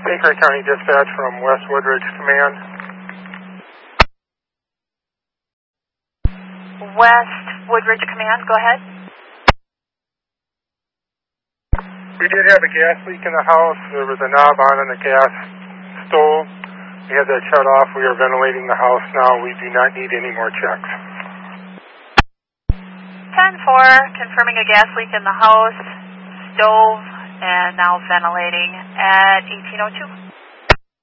St. Clair County Dispatch from West Woodridge Command. West Woodridge Command, go ahead. We did have a gas leak in the house. There was a knob on the gas stove. We had that shut off. We are ventilating the house now. We do not need any more checks. 10-4, confirming a gas leak in the house, stove, and now ventilating at 1802.